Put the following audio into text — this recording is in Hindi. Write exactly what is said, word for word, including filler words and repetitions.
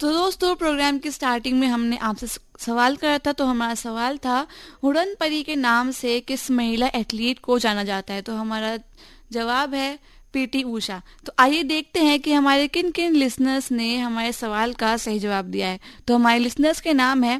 तो दोस्तों, प्रोग्राम की स्टार्टिंग में हमने आपसे सवाल करा था, तो हमारा सवाल था उड़न परी के नाम से किस महिला एथलीट को जाना जाता है। तो हमारा जवाब है पीटी उषा। तो आइए देखते हैं कि हमारे किन किन लिसनर्स ने हमारे सवाल का सही जवाब दिया है। तो हमारे लिसनर्स के नाम है